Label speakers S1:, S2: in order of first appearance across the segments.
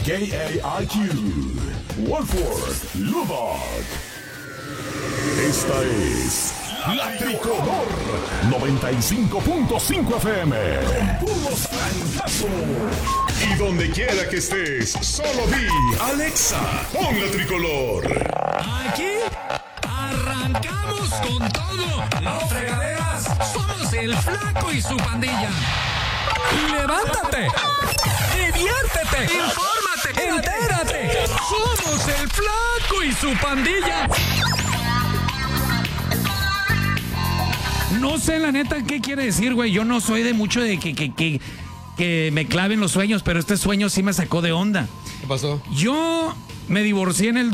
S1: KAIQ, Wolford, Lubbock. Esta es La Tricolor 95.5 FM. Con puros francazos. Y donde quiera que estés, solo di Alexa, pon La Tricolor.
S2: Aquí arrancamos con todo. No fregaderas, somos el Flaco y su pandilla. Levántate, diviértete, infórmate, entérate. Somos el Flaco y su pandilla. No sé la neta qué quiere decir, güey. Yo no soy de mucho de que me claven los sueños, pero este sueño sí me sacó de onda.
S3: ¿Qué pasó?
S2: Yo me divorcié en el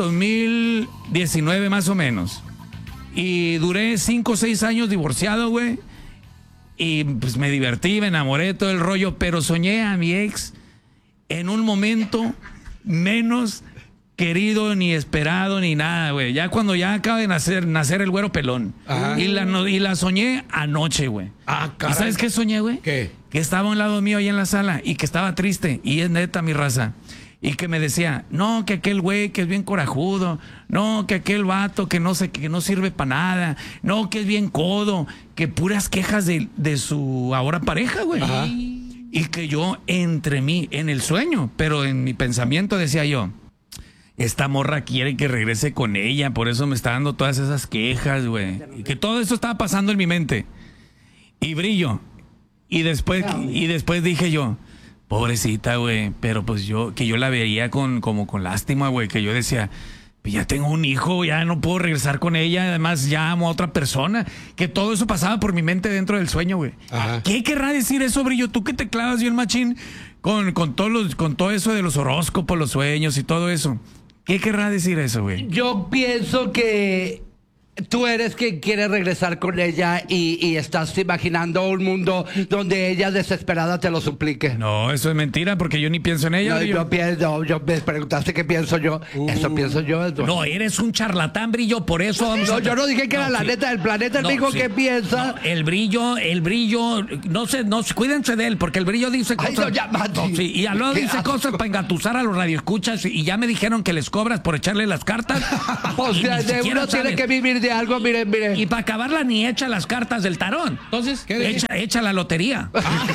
S2: 2019 más o menos. Y duré 5 o 6 años divorciado, güey. Y pues me divertí, me enamoré, todo el rollo. Pero soñé a mi ex en un momento menos querido, ni esperado, ni nada, güey. Ya cuando ya acaba de nacer el güero pelón. Y la soñé anoche, güey. ¿Y sabes qué soñé, güey?
S3: ¿Qué?
S2: Que estaba a un lado mío ahí en la sala y que estaba triste. Y es neta, mi raza. Y que me decía, no, que aquel güey que es bien corajudo, no, que aquel vato que no sé, que no sirve para nada, no, que es bien codo, que puras quejas de su ahora pareja, güey. Y que yo entre mí, en el sueño, pero en mi pensamiento decía yo, esta morra quiere que regrese con ella, por eso me está dando todas esas quejas, güey. Y que todo eso estaba pasando en mi mente. Y brillo. Y después dije yo, pobrecita, güey, pero pues yo la veía como con lástima, güey, que yo decía, ya tengo un hijo, ya no puedo regresar con ella, además ya amo a otra persona, que todo eso pasaba por mi mente dentro del sueño, güey. ¿Qué querrá decir eso, Brillo? Tú que te clavas bien machín con todo eso de los horóscopos, los sueños y todo eso. ¿Qué querrá decir eso, güey?
S4: Yo pienso que tú eres quien quiere regresar con ella y estás imaginando un mundo donde ella desesperada te lo suplique.
S2: No, eso es mentira porque yo ni pienso en ella.
S4: No, yo me preguntaste qué pienso yo. Eso pienso yo.
S2: No, eres un charlatán, Brillo, por eso...
S4: yo no dije que era la neta del planeta, él dijo que piensa.
S2: No, el brillo, no sé, cuídense de él, porque el Brillo dice cosas... y luego dice cosas para engatusar a los radioescuchas y ya me dijeron que les cobras por echarle las cartas.
S4: O sea, de uno tiene que vivir de algo, mire.
S2: Y para acabarla ni echa las cartas del tarón. Entonces, echa la lotería.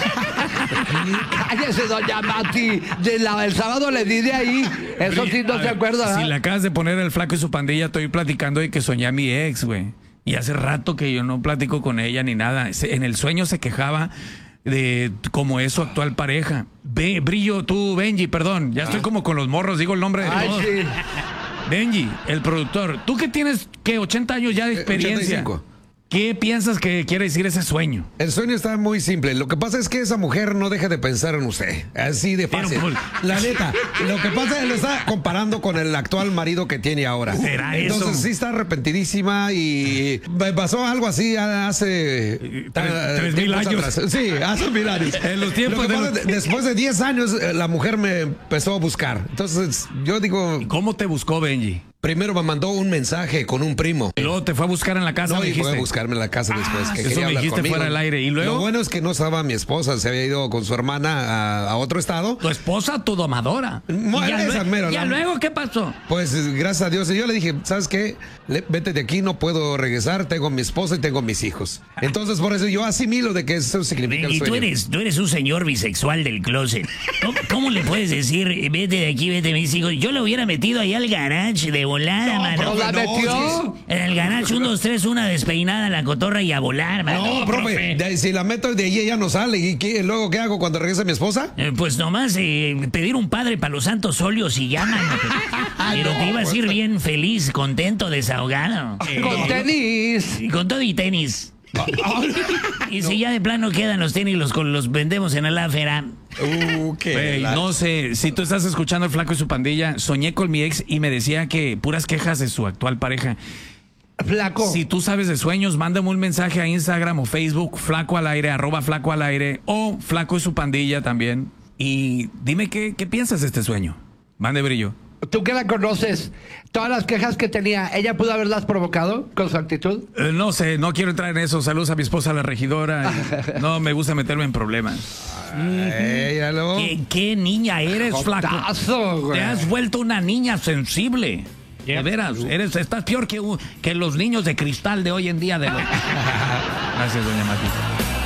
S4: Cállese, doña Mati. El sábado le di de ahí. Eso sí no se acuerda.
S2: Si le acabas de poner el Flaco y su pandilla, estoy platicando de que soñé a mi ex, güey. Y hace rato que yo no platico con ella ni nada. En el sueño se quejaba de cómo es su actual pareja. Brillo, tú, Benji, perdón. Ya estoy como con los morros, digo el nombre de todos.
S4: Sí.
S2: Benji, el productor, tú que tienes, ¿qué? 80 años ya de experiencia.
S3: 85.
S2: ¿Qué piensas que quiere decir ese sueño?
S3: El sueño está muy simple. Lo que pasa es que esa mujer no deja de pensar en usted. Así de fácil.
S2: Pero,
S3: la neta, lo que pasa es que lo está comparando con el actual marido que tiene ahora.
S2: ¿Será
S3: Entonces
S2: eso?
S3: sí está arrepentidísima y pasó algo así hace
S2: 3,000 años.
S3: atrás. Sí, hace 1,000 años.
S2: En los tiempos
S3: después de 10 años, la mujer me empezó a buscar. Entonces yo digo...
S2: ¿Cómo te buscó, Benji?
S3: Primero me mandó un mensaje con un primo.
S2: Y luego te fue a buscar en la casa,
S3: No,
S2: me
S3: y
S2: dijiste.
S3: fue a buscarme en la casa después. Que
S2: eso
S3: quería
S2: me
S3: hablar
S2: dijiste
S3: conmigo.
S2: fuera del aire. ¿Y luego?
S3: Lo bueno es que no estaba mi esposa, se había ido con su hermana a otro estado.
S2: Tu esposa, tu domadora. Luego, ¿qué pasó?
S3: Pues gracias a Dios. Y yo le dije, ¿sabes qué? Vete de aquí, no puedo regresar, tengo mi esposa y tengo mis hijos. Entonces por eso yo asimilo de que eso significa el sueño.
S5: Tú eres un señor bisexual del closet. ¿Cómo le puedes decir, vete de aquí, vete mis hijos? Yo lo hubiera metido ahí al garage de volada, mano.
S4: ¿La metió?
S5: En el garage, 1, 2, 3, una despeinada, la cotorra y a volar, mano.
S3: No, profe, si la meto de ahí ella no sale. ¿Y luego qué hago cuando regrese mi esposa?
S5: Pues nomás pedir un padre para los santos óleos y ya, mano. Pero te ibas a ir bien feliz, contento, desahogado.
S4: Con tenis.
S5: Y con todo y tenis. Y si ya de plano quedan los tenis, los vendemos en el afera.
S2: No sé, si tú estás escuchando el Flaco y su pandilla, soñé con mi ex y me decía que puras quejas de su actual pareja.
S4: Flaco.
S2: Si tú sabes de sueños, mándame un mensaje a Instagram o Facebook, Flaco al aire, @Flaco al aire, o Flaco y su pandilla también. Y dime qué piensas de este sueño. Mande, Brillo.
S4: Tú que la conoces, todas las quejas que tenía, ¿ella pudo haberlas provocado con su actitud?
S2: No sé, no quiero entrar en eso. Saludos a mi esposa, la regidora. No me gusta meterme en problemas.
S3: Míralo.
S2: ¿Qué niña eres, flaco?
S4: Jotazo, güey.
S2: Te has vuelto una niña sensible. De veras, estás peor que los niños de cristal de hoy en día. Gracias, doña Mati.